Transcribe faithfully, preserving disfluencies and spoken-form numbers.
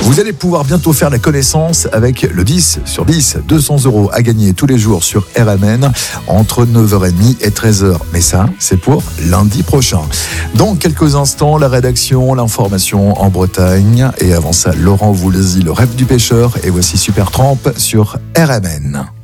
Vous allez pouvoir bientôt faire la connaissance avec le dix sur dix, deux cents euros à gagner tous les jours sur R M N entre neuf heures trente et treize heures. Mais ça, c'est pour lundi prochain. Dans quelques instants, la rédaction, l'information en Bretagne. Et avant ça, Laurent Voulzy, le rêve du pêcheur. Et voici Supertramp sur R M N.